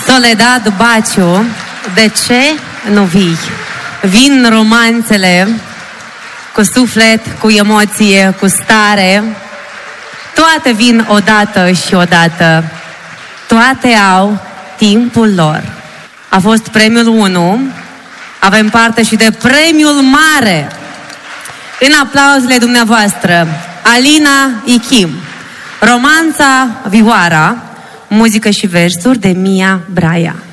Soledad Baciu, de ce nu vii? Vin romanțele cu suflet, cu emoție, cu stare. Toate vin odată și odată. Toate au timpul lor. A fost premiul 1. Avem parte și de premiul mare. În aplauzele dumneavoastră, Alina Ichim, romanța Vioara, muzică și versuri de Mia Braia.